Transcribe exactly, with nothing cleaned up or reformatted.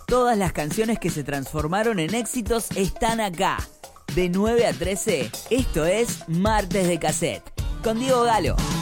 Todas las canciones que se transformaron en éxitos están acá. De nueve a trece, esto es Martes de Cassette, con Diego Galo.